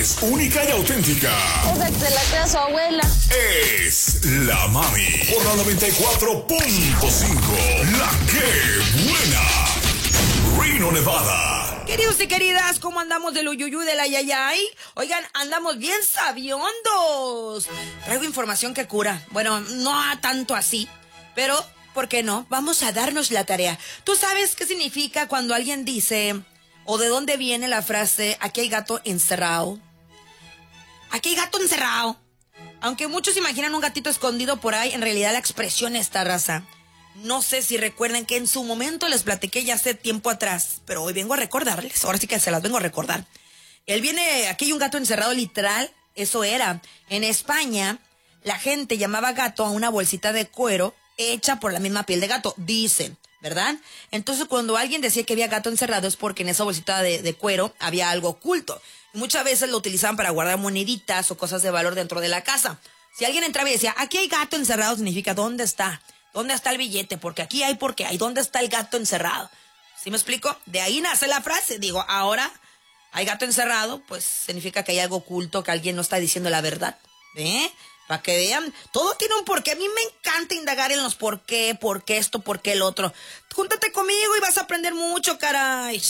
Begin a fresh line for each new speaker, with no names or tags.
es única y auténtica.
Esa que se la crea su abuela.
Es la mami. Por la 94.5. La que buena. Reno, Nevada.
Queridos y queridas, ¿cómo andamos del uyuyuy de la yayay? Oigan, andamos bien sabiondos. Traigo información que cura. Bueno, no tanto así, pero ¿por qué no? Vamos a darnos la tarea. ¿Tú sabes qué significa cuando alguien dice, o de dónde viene la frase, aquí hay gato encerrado? Aquí hay gato encerrado. Aunque muchos imaginan un gatito escondido por ahí, en realidad la expresión está, raza. No sé si recuerden que en su momento les platiqué ya hace tiempo atrás, pero hoy vengo a recordarles, ahora sí que se las vengo a recordar. Aquí hay un gato encerrado literal, eso era. En España, la gente llamaba gato a una bolsita de cuero hecha por la misma piel de gato, dicen, ¿verdad? Entonces cuando alguien decía que había gato encerrado es porque en esa bolsita de cuero había algo oculto. Muchas veces lo utilizaban para guardar moneditas o cosas de valor dentro de la casa. Si alguien entraba y decía, aquí hay gato encerrado, significa, ¿dónde está? ¿Dónde está el billete? Porque aquí hay, porque hay. ¿Dónde está el gato encerrado? ¿Sí me explico? De ahí nace la frase. Digo, ahora hay gato encerrado, pues significa que hay algo oculto, que alguien no está diciendo la verdad. ¿Eh? Para que vean, todo tiene un porqué. A mí me encanta indagar en los por qué esto, por qué el otro. Júntate conmigo y vas a aprender mucho, caray.